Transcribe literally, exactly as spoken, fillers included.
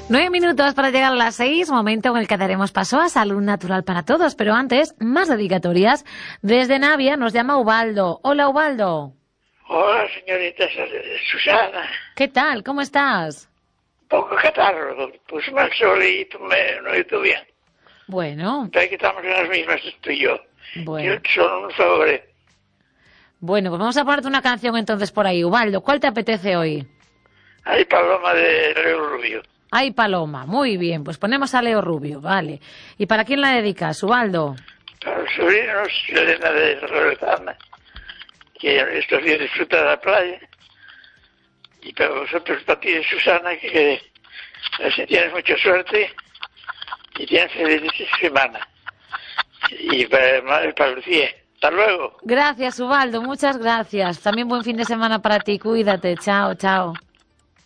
Nueve minutos para llegar a las seis, momento en el que daremos paso a Salud Natural para Todos. Pero antes, más dedicatorias. Desde Navia nos llama Ubaldo. Hola, Ubaldo. Hola, señorita Susana. ¿Qué tal? ¿Cómo estás? Poco catarro, pues mal sol y me, no estoy bien. Bueno. Pero que estamos en las mismas, tú y yo. Bueno. Yo son un favor. Bueno, pues vamos a ponerte una canción entonces por ahí. Ubaldo, ¿cuál te apetece hoy? Hay Paloma de Leo Rubio. Ay, Paloma, muy bien, pues ponemos a Leo Rubio, vale. ¿Y para quién la dedicas, Ubaldo? Para los sobrinos, Elena de Loredana, que estos días disfruta de la playa. Y para vosotros, para ti, Susana, que, que tienes mucha suerte y tienes feliz semana. Y para, para Lucía. Hasta luego. Gracias, Ubaldo, muchas gracias. También buen fin de semana para ti, cuídate, chao, chao.